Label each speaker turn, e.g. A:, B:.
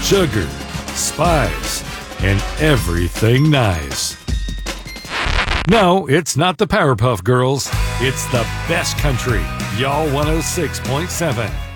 A: sugar, spice, and everything nice. No, it's not the Powerpuff Girls. It's the best country. Y'all 106.7.